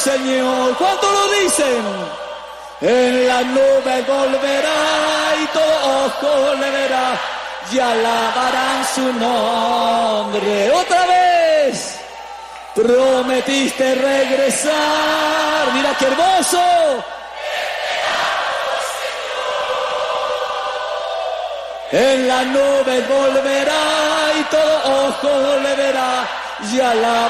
Señor. ¿Cuánto lo dicen? En la nube volverá y todo ojo le verá y alabarán su nombre. Otra vez. Prometiste regresar. Mira qué hermoso. En la nube volverá y todo ojo le verá y alabarán.